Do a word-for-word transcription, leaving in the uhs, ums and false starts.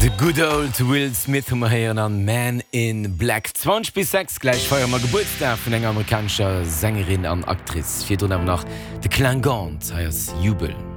The good old Will Smith heieren an Man in Black zwanzig bis sechs gleich feier mal Geburtstag vun enger amerikanischer Sängerin an Aktrice. Vier nach de Klangant heiers Jubel.